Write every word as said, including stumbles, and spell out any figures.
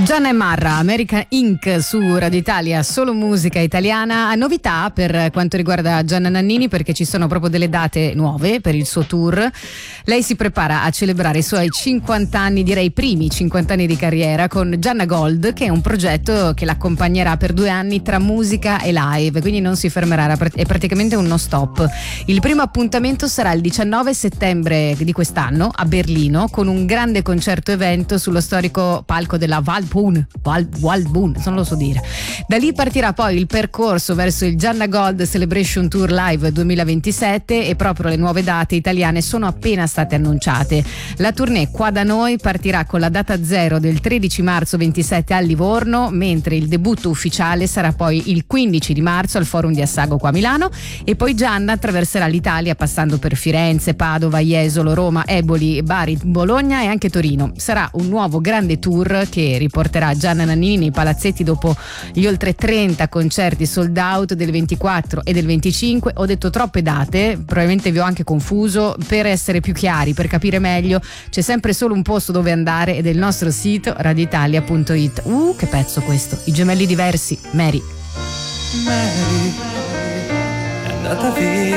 Gianna e Marra, America Incorporated su Radio Italia, solo musica italiana. Novità per quanto riguarda Gianna Nannini, perché ci sono proprio delle date nuove per il suo tour. Lei si prepara a celebrare i suoi cinquanta anni, direi i primi cinquanta anni di carriera, con Gianna Gold, che è un progetto che l'accompagnerà per due anni tra musica e live, quindi non si fermerà, è praticamente un non stop. Il primo appuntamento sarà il diciannove settembre di quest'anno a Berlino, con un grande concerto evento sullo storico palco della Waldbühne, Wald, Waldbühne, non lo so dire. Da lì partirà poi il percorso verso il Gianna Gold Celebration Tour Live duemilaventisette, e proprio le nuove date italiane sono appena state annunciate. La tournée qua da noi partirà con la data zero del tredici marzo ventisette a Livorno, mentre il debutto ufficiale sarà poi il quindici di marzo al Forum di Assago qua a Milano, e poi Gianna attraverserà l'Italia passando per Firenze, Padova, Jesolo, Roma, Eboli, Bari, Bologna e anche Torino. Sarà un nuovo grande tour che riporterà Gianna Nannini nei palazzetti dopo gli oltre trenta concerti sold out del ventiquattro e del venticinque. Ho detto troppe date, probabilmente vi ho anche confuso. Per essere più chiari, per capire meglio, c'è sempre solo un posto dove andare, ed è il nostro sito radioitalia punto it. Uh, che pezzo questo! I gemelli diversi, Mary. Mary è andata via.